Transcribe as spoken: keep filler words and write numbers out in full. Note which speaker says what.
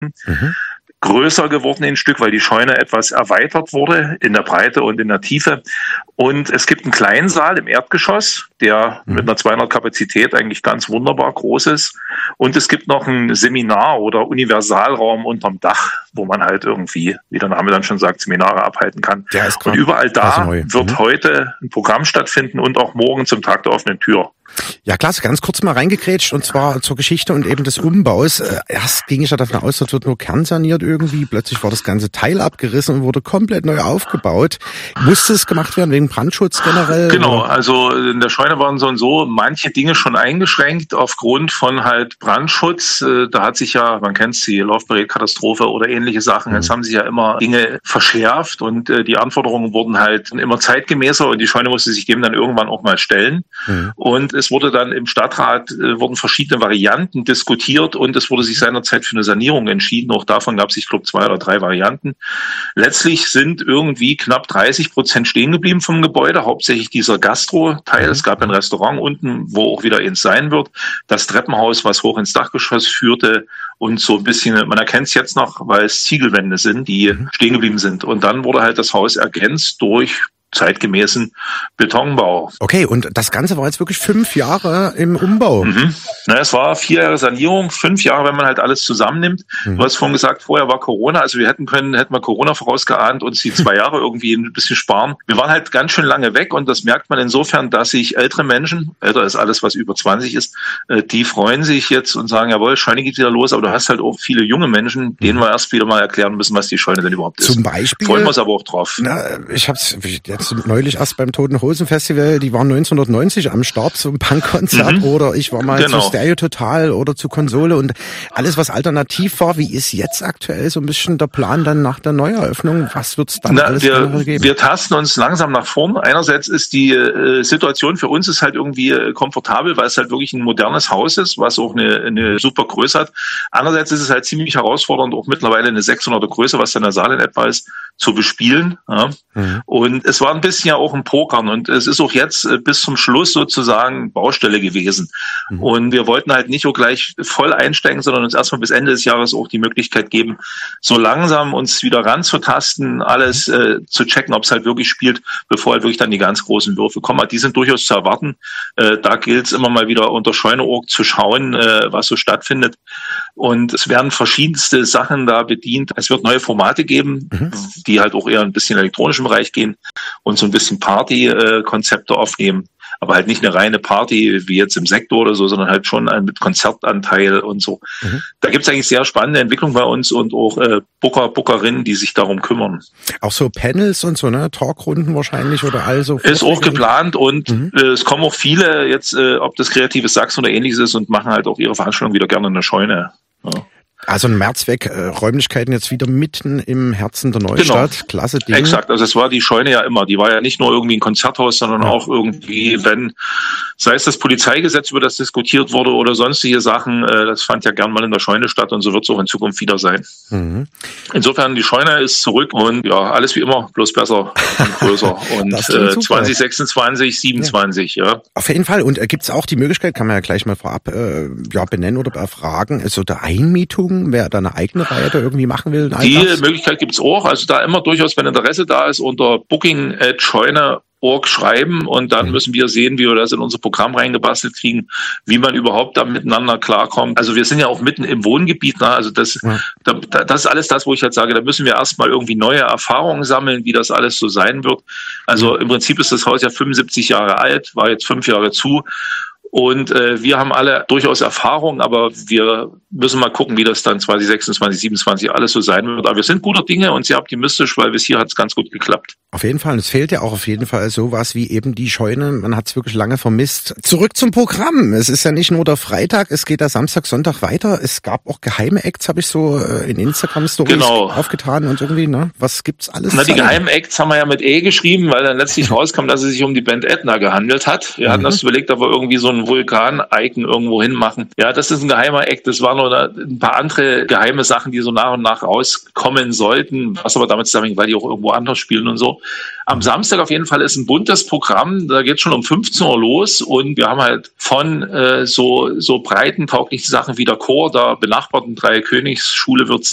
Speaker 1: Mhm.
Speaker 2: größer geworden ein Stück, weil die Scheune etwas erweitert wurde in der Breite und in der Tiefe. Und es gibt einen kleinen Saal im Erdgeschoss, der mhm. mit einer zweihundert Kapazität eigentlich ganz wunderbar groß ist. Und es gibt noch ein Seminar- oder Universalraum unterm Dach, wo man halt irgendwie, wie der Name dann schon sagt, Seminare abhalten kann.
Speaker 1: Ja, ist
Speaker 2: und überall da wird
Speaker 1: mhm.
Speaker 2: heute ein Programm stattfinden und auch morgen zum Tag der offenen Tür.
Speaker 1: Ja, klasse, ganz kurz mal reingekrätscht und zwar zur Geschichte und eben des Umbaus. Erst ging ich ja davon aus, das wird nur kernsaniert irgendwie. Plötzlich war das ganze Teil abgerissen und wurde komplett neu aufgebaut. Musste es gemacht werden wegen Brandschutz generell?
Speaker 2: Genau,
Speaker 1: oder?
Speaker 2: Also in der Scheune waren so und so manche Dinge schon eingeschränkt aufgrund von halt Brandschutz. Da hat sich ja, man kennt es, die Laufberät-Katastrophe oder ähnliche Sachen. Mhm. Jetzt haben sich ja immer Dinge verschärft und die Anforderungen wurden halt immer zeitgemäßer und die Scheune musste sich dem dann irgendwann auch mal stellen. Mhm. Und es wurde dann im Stadtrat, äh, wurden verschiedene Varianten diskutiert und es wurde sich seinerzeit für eine Sanierung entschieden. Auch davon gab es, ich glaube, zwei oder drei Varianten. Letztlich sind irgendwie knapp dreißig Prozent stehen geblieben vom Gebäude, hauptsächlich dieser Gastro-Teil. Es gab ein Restaurant unten, wo auch wieder eins sein wird. Das Treppenhaus, was hoch ins Dachgeschoss führte und so ein bisschen, man erkennt es jetzt noch, weil es Ziegelwände sind, die mhm. stehen geblieben sind. Und dann wurde halt das Haus ergänzt durch zeitgemäßen Betonbau.
Speaker 1: Okay, und das Ganze war jetzt wirklich fünf Jahre im Umbau.
Speaker 2: Mhm. Na, es war vier Jahre Sanierung, fünf Jahre, wenn man halt alles zusammennimmt. Mhm. Du hast vorhin gesagt, vorher war Corona, also wir hätten können, hätten wir Corona vorausgeahnt und die zwei Jahre irgendwie ein bisschen sparen. Wir waren halt ganz schön lange weg und das merkt man insofern, dass sich ältere Menschen, älter ist alles, was über zwanzig ist, die freuen sich jetzt und sagen, jawohl, Scheune geht wieder los, aber du hast halt auch viele junge Menschen, denen wir erst wieder mal erklären müssen, was die Scheune denn überhaupt ist.
Speaker 1: Zum Beispiel?
Speaker 2: Freuen wir uns aber auch drauf.
Speaker 1: Na, ich hab's jetzt neulich erst beim Toten Hosen Festival, die waren neunzehnhundertneunzig am Start, so ein Punkkonzert, mhm. oder ich war mal genau. zu Stereo Total oder zu Konsole und alles, was alternativ war. Wie ist jetzt aktuell so ein bisschen der Plan dann nach der Neueröffnung? Was wird's dann
Speaker 2: Na,
Speaker 1: alles
Speaker 2: wir,
Speaker 1: geben?
Speaker 2: Wir tasten uns langsam nach vorn. Einerseits ist die äh, Situation für uns ist halt irgendwie äh, komfortabel, weil es halt wirklich ein modernes Haus ist, was auch eine, eine super Größe hat. Andererseits ist es halt ziemlich herausfordernd, auch mittlerweile eine sechshunderter Größe, was dann der Saal in etwa ist, zu bespielen. Ja. Mhm. Und es war ein bisschen ja auch ein Pokern und es ist auch jetzt äh, bis zum Schluss sozusagen Baustelle gewesen. Mhm. Und wir wollten halt nicht so gleich voll einsteigen, sondern uns erstmal bis Ende des Jahres auch die Möglichkeit geben, so langsam uns wieder ranzutasten, alles äh, zu checken, ob es halt wirklich spielt, bevor halt wirklich dann die ganz großen Würfe kommen. Die sind durchaus zu erwarten. Äh, da gilt es immer mal wieder unter Scheuneorg zu schauen, äh, was so stattfindet. Und es werden verschiedenste Sachen da bedient. Es wird neue Formate geben, mhm. die halt auch eher ein bisschen in den elektronischen Bereich gehen und so ein bisschen Party-Konzepte aufnehmen. Aber halt nicht eine reine Party wie jetzt im Sektor oder so, sondern halt schon mit Konzertanteil und so. Mhm. Da gibt's eigentlich sehr spannende Entwicklungen bei uns und auch äh, Booker, Bookerinnen, die sich darum kümmern.
Speaker 1: Auch so Panels und so, ne? Talkrunden wahrscheinlich oder also.
Speaker 2: Ist auch geplant und mhm. äh, es kommen auch viele jetzt, äh, ob das Kreatives Sachsen oder ähnliches ist und machen halt auch ihre Veranstaltung wieder gerne in der Scheune. Ja.
Speaker 1: Also ein Mehrzweck, äh, Räumlichkeiten jetzt wieder mitten im Herzen der Neustadt. Genau. Klasse Ding.
Speaker 2: Exakt, also es war die Scheune ja immer. Die war ja nicht nur irgendwie ein Konzerthaus, sondern ja. auch irgendwie, wenn, sei es das Polizeigesetz, über das diskutiert wurde oder sonstige Sachen, äh, das fand ja gern mal in der Scheune statt und so wird es auch in Zukunft wieder sein. Mhm. Insofern, die Scheune ist zurück und ja, alles wie immer, bloß besser und größer. Und äh, zwanzig sechsundzwanzig, siebenundzwanzig, ja. ja.
Speaker 1: Auf jeden Fall. Und äh, gibt es auch die Möglichkeit, kann man ja gleich mal vorab äh, ja, benennen oder erfragen, ist so der Einmietung, wer da eine eigene Reihe da irgendwie machen will?
Speaker 2: Die Möglichkeit gibt's auch. Also da immer durchaus, wenn Interesse da ist, unter booking at scheune punkt org schreiben und dann mhm. müssen wir sehen, wie wir das in unser Programm reingebastelt kriegen, wie man überhaupt da miteinander klarkommt. Also wir sind ja auch mitten im Wohngebiet. Ne? Also das, ja. da, das ist alles das, wo ich halt sage, da müssen wir erstmal irgendwie neue Erfahrungen sammeln, wie das alles so sein wird. Also im Prinzip ist das Haus ja fünfundsiebzig Jahre alt, war jetzt fünf Jahre zu. Und äh, wir haben alle durchaus Erfahrung, aber wir müssen mal gucken, wie das dann zwanzig sechsundzwanzig, siebenundzwanzig alles so sein wird. Aber wir sind guter Dinge und sehr optimistisch, weil bis hier hat es ganz gut geklappt.
Speaker 1: Auf jeden Fall. Und es fehlt ja auch auf jeden Fall sowas wie eben die Scheune. Man hat es wirklich lange vermisst. Zurück zum Programm. Es ist ja nicht nur der Freitag, es geht ja Samstag, Sonntag weiter. Es gab auch geheime Acts, habe ich so in Instagram-Stories genau. aufgetan und irgendwie, ne? Was gibt's alles?
Speaker 2: Na, die geheimen Acts haben wir ja mit E geschrieben, weil dann letztlich rauskam, dass es sich um die Band Ätna gehandelt hat. Wir mhm. hatten das überlegt, ob wir irgendwie so ein Vulkan-Icon irgendwo hinmachen. Ja, das ist ein geheimer Act. Das waren nur ein paar andere geheime Sachen, die so nach und nach rauskommen sollten, was aber damit zusammenhängt, weil die auch irgendwo anders spielen und so. Am Samstag auf jeden Fall ist ein buntes Programm. Da geht schon um fünfzehn Uhr los und wir haben halt von äh, so so breitentauglichen Sachen wie der Chor der benachbarten Dreikönigsschule wird